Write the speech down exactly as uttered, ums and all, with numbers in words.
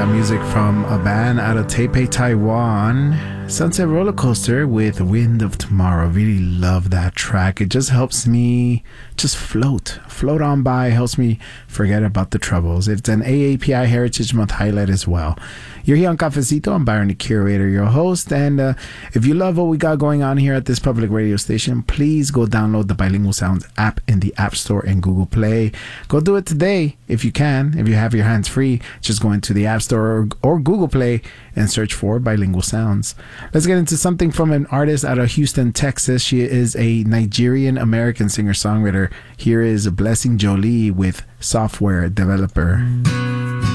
got music from a band out of Taipei, Taiwan. Sunset Roller Coaster with Wind of Tomorrow. Really love that track. It just helps me just float. Float on by. Helps me forget about the troubles. It's an A A P I Heritage Month highlight as well. You're here on Cafecito. I'm Byron, the curator, your host. And uh, if you love what we got going on here at this public radio station, please go download the Bilingual Sounds app in the App Store and Google Play. Go do it today if you can. If you have your hands free, just go into the App Store or, or Google Play and search for Bilingual Sounds. Let's get into something from an artist out of Houston, Texas. She is a Nigerian-American singer-songwriter. Here is Blessing Jolie with Software Developer.